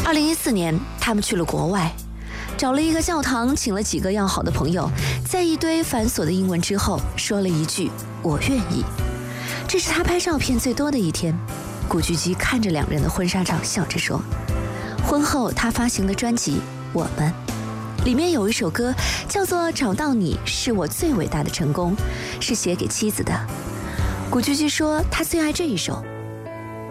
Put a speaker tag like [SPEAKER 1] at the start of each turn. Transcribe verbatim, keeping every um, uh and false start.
[SPEAKER 1] 二零一四年，他们去了国外，找了一个教堂，请了几个要好的朋友，在一堆繁琐的英文之后，说了一句“我愿意”。这是他拍照片最多的一天。古巨基看着两人的婚纱照，笑着说：“婚后，他发行了专辑《我们》，里面有一首歌叫做《找到你是我最伟大的成功》，是写给妻子的。”古巨基说他最爱这一首。